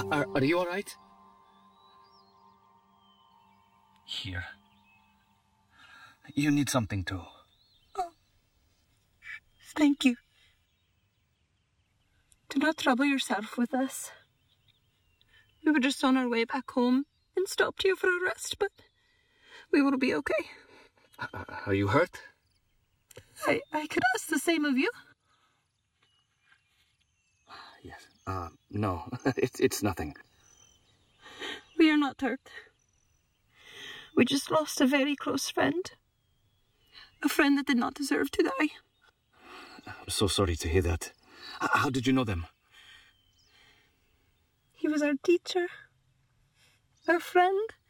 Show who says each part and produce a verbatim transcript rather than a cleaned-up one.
Speaker 1: Are, are you all right?
Speaker 2: Here. You need something too.
Speaker 3: Oh. Thank you. Do not trouble yourself with us. We were just on our way back home and stopped here for a rest, but we will be okay.
Speaker 1: Uh, are you hurt?
Speaker 3: I, I could ask the same of you.
Speaker 1: Yes. Uh, no, it's, it's nothing.
Speaker 3: We are not hurt. We just lost a very close friend. A friend that did not deserve to die.
Speaker 1: I'm so sorry to hear that. H- how did you know them?
Speaker 3: He was our teacher. Our friend.